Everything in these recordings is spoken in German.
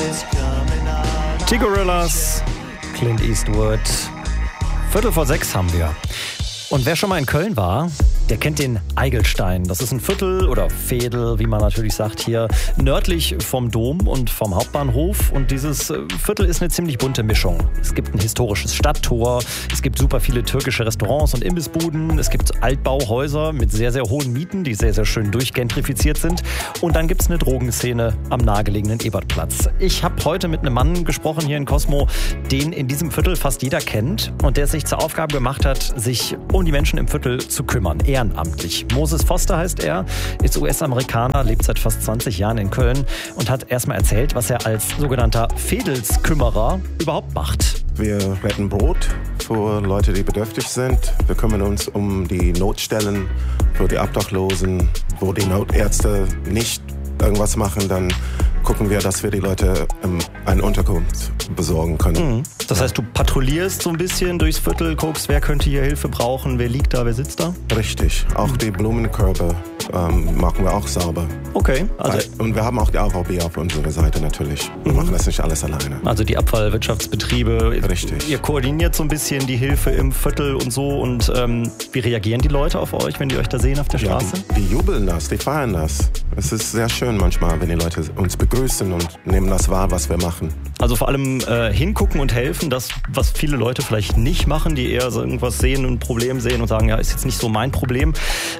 T-Gorillas, Clint Eastwood. 5:45 haben wir. Und wer schon mal in Köln war, der kennt den Eigelstein. Das ist ein Viertel oder Veedel, wie man natürlich sagt hier, nördlich vom Dom und vom Hauptbahnhof. Und dieses Viertel ist eine ziemlich bunte Mischung. Es gibt ein historisches Stadttor, es gibt super viele türkische Restaurants und Imbissbuden, es gibt Altbauhäuser mit sehr, sehr hohen Mieten, die sehr, sehr schön durchgentrifiziert sind. Und dann gibt es eine Drogenszene am nahegelegenen Ebertplatz. Ich habe heute mit einem Mann gesprochen hier in Cosmo, den in diesem Viertel fast jeder kennt und der sich zur Aufgabe gemacht hat, sich um die Menschen im Viertel zu kümmern. Ehrenamtlich. Moses Foster heißt er, ist US-Amerikaner, lebt seit fast 20 Jahren in Köln und hat erstmal erzählt, was er als sogenannter Veedelskümmerer überhaupt macht. Wir retten Brot für Leute, die bedürftig sind. Wir kümmern uns um die Notstellen für die Obdachlosen, wo die Notärzte nicht irgendwas machen, dann gucken wir, dass wir die Leute eine Unterkunft besorgen können. Das heißt, du patrouillierst so ein bisschen durchs Viertel, guckst, wer könnte hier Hilfe brauchen, wer liegt da, wer sitzt da? Richtig. Auch die Blumenkörbe machen wir auch sauber. Okay. Und wir haben auch die AVB auf unserer Seite natürlich. Wir machen das nicht alles alleine. Also die Abfallwirtschaftsbetriebe. Richtig. Ihr koordiniert so ein bisschen die Hilfe im Viertel und so. Und wie reagieren die Leute auf euch, wenn die euch da sehen auf der Straße? Ja, die jubeln das, die feiern das. Es ist sehr schön manchmal, wenn die Leute uns begrüßen und nehmen das wahr, was wir machen. Also vor allem hingucken und helfen, das, was viele Leute vielleicht nicht machen, die eher so irgendwas sehen, ein Problem sehen und sagen, ja, ist jetzt nicht so mein Problem.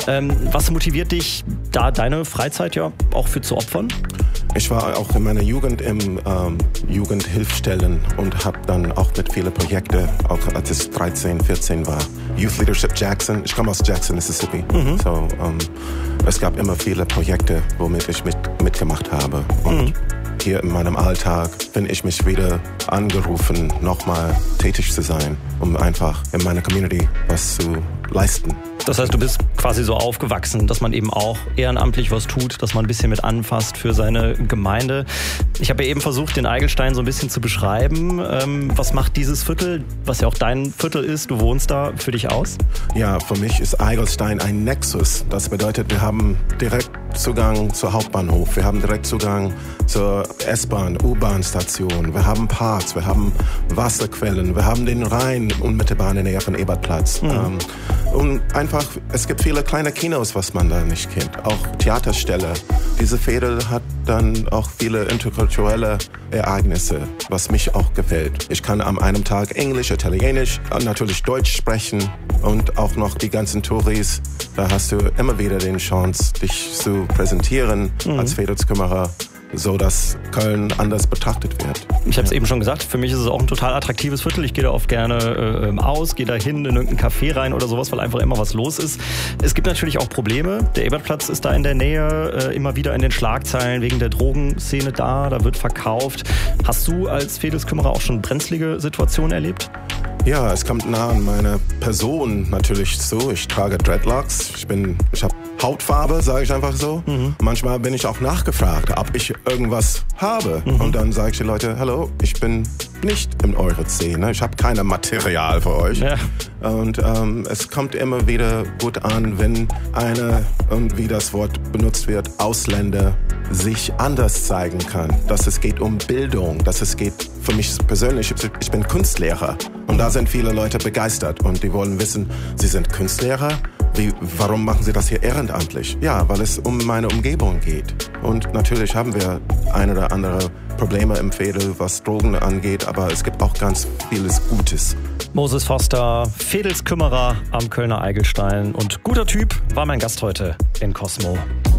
Was motiviert dich, da deine Freizeit ja auch für zu opfern? Ich war auch in meiner Jugend im Jugendhilfstellen und habe dann auch mit vielen Projekten, auch als ich 13, 14 war. Youth Leadership Jackson, ich komme aus Jackson, Mississippi. So, es gab immer viele Projekte, womit ich mitgemacht habe. Und hier in meinem Alltag bin ich mich wieder angerufen, nochmal tätig zu sein, um einfach in meiner Community was zu leisten. Das heißt, du bist quasi so aufgewachsen, dass man eben auch ehrenamtlich was tut, dass man ein bisschen mit anfasst für seine Gemeinde. Ich habe ja eben versucht, den Eigelstein so ein bisschen zu beschreiben. Was macht dieses Viertel, was ja auch dein Viertel ist, du wohnst da, für dich aus? Ja, für mich ist Eigelstein ein Nexus. Das bedeutet, wir haben direkt Zugang zum Hauptbahnhof, wir haben direkt Zugang zur S-Bahn, U-Bahn-Station, wir haben Parks, wir haben Wasserquellen, wir haben den Rhein unmittelbar in der Nähe von Ebertplatz. Und einfach, es gibt viele kleine Kinos, was man da nicht kennt, auch Theaterstelle. Diese Veedel hat dann auch viele interkulturelle Ereignisse, was mich auch gefällt. Ich kann an einem Tag Englisch, Italienisch, natürlich Deutsch sprechen und auch noch die ganzen Touris. Da hast du immer wieder die Chance, dich zu präsentieren als Veedelskümmerer, so dass Köln anders betrachtet wird. Ich habe es eben schon gesagt, für mich ist es auch ein total attraktives Viertel. Ich gehe da oft gerne aus, gehe da hin in irgendein Café rein oder sowas, weil einfach immer was los ist. Es gibt natürlich auch Probleme. Der Ebertplatz ist da in der Nähe, immer wieder in den Schlagzeilen wegen der Drogenszene da wird verkauft. Hast du als Veedelskümmerer auch schon brenzlige Situationen erlebt? Ja, es kommt nah an meine Person natürlich zu. Ich trage Dreadlocks, ich habe Hautfarbe, sage ich einfach so. Manchmal bin ich auch nachgefragt, ob ich irgendwas habe. Und dann sage ich den Leuten, hallo, ich bin nicht in eurer Szene, ich habe kein Material für euch. Ja. Und es kommt immer wieder gut an, wenn und wie das Wort benutzt wird, Ausländer sich anders zeigen kann. Dass es geht um Bildung, dass es geht für mich persönlich, ich bin Kunstlehrer. Und da sind viele Leute begeistert und die wollen wissen, sie sind Kunstlehrer? Warum machen Sie das hier ehrenamtlich? Ja, weil es um meine Umgebung geht. Und natürlich haben wir ein oder andere Probleme im Veedel, was Drogen angeht, aber es gibt auch ganz vieles Gutes. Moses Foster, Veedelskümmerer am Kölner Eigelstein und guter Typ, war mein Gast heute in Cosmo.